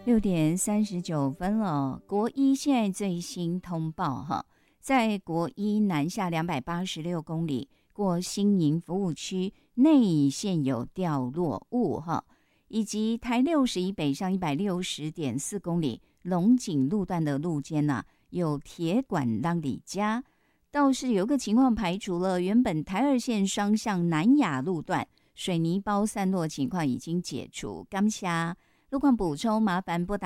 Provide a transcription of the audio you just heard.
6:39了。国一现在最新通报哈，在国一南下286公里过新营服务区内现有掉落物哈，以及台60北上160.4公里龙井路段的路肩有铁管让里家，倒是有个情况排除了，原本台2线双向南雅路段水泥包散落情况已经解除。感谢路况补充，麻烦拨打